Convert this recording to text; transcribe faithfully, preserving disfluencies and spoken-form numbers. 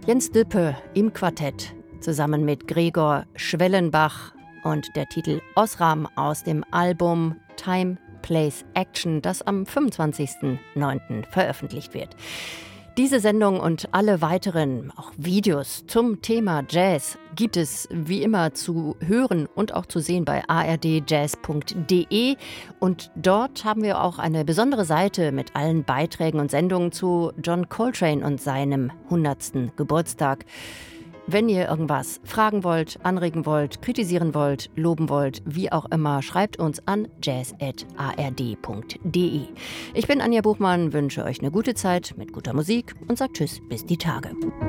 Jens Düppe im Quartett zusammen mit Gregor Schwellenbach und der Titel Osram aus dem Album Time, Place, Action, das am fünfundzwanzigsten neunten veröffentlicht wird. Diese Sendung und alle weiteren, auch Videos zum Thema Jazz, gibt es wie immer zu hören und auch zu sehen bei a r d jazz punkt d e. Und dort haben wir auch eine besondere Seite mit allen Beiträgen und Sendungen zu John Coltrane und seinem hundertsten Geburtstag. Wenn ihr irgendwas fragen wollt, anregen wollt, kritisieren wollt, loben wollt, wie auch immer, schreibt uns an jazz at a r d punkt d e. Ich bin Anja Buchmann, wünsche euch eine gute Zeit mit guter Musik und sagt Tschüss bis die Tage.